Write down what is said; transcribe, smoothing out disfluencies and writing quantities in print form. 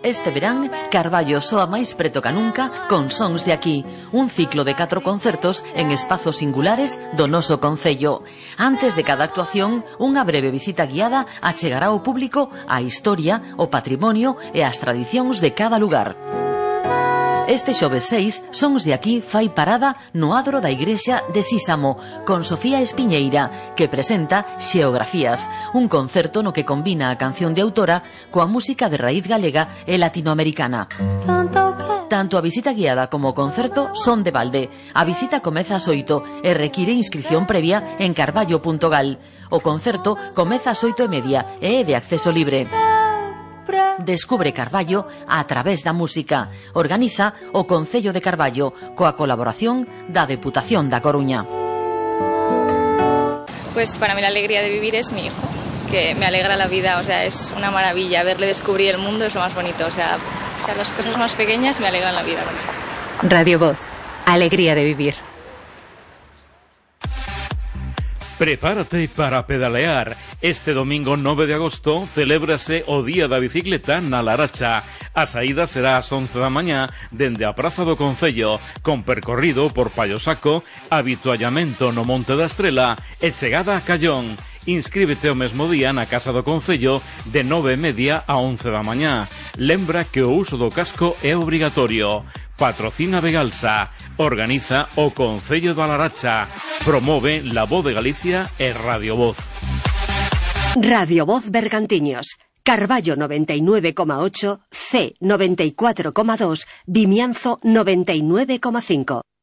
Este verán, Carballo soa máis preto ca nunca con Sons de Aquí, un ciclo de 4 concertos en espazos singulares do noso concello. Antes de cada actuación, unha breve visita guiada achegará ao público a historia, o patrimonio e as tradicións de cada lugar. Este xoves 6, Sons de Aquí fai parada no adro da igrexa de Sísamo, con Sofía Espiñeira, que presenta Xeografías, un concerto no que combina a canción de autora coa música de raíz galega e latinoamericana. Tanto a visita guiada como o concerto son de balde. A visita comeza ás 8 e require inscrición previa en carballo.gal. O concerto comeza ás 8:30 e é de acceso libre. Descubre Carballo a través da música. Organiza o Concello de Carballo coa colaboración da Deputación da Coruña. Pues para mí la alegría de vivir es mi hijo, que me alegra la vida, o sea, es una maravilla. Verle descubrir el mundo es lo más bonito, o sea, las cosas más pequeñas me alegran la vida. Radio Voz, alegría de vivir. Prepárate para pedalear. Este domingo 9 de agosto celébrase o Día da Bicicleta na Laracha. A saída será ás 11 da mañá dende a Praza do Concello, con percorrido por Pallosaco, habituallamento no Monte da Estrela e chegada a Callón. Inscríbete o mesmo día na Casa do Concello de 9:30 a 11 da mañá. Lembra que o uso do casco é obrigatorio. Patrocina Vegalsa. Organiza o Concello da Laracha. Promove La Voz de Galicia e Radio Voz. Radio Voz Bergantiños. Carballo 99,8, C 94,2, Vimianzo 99,5.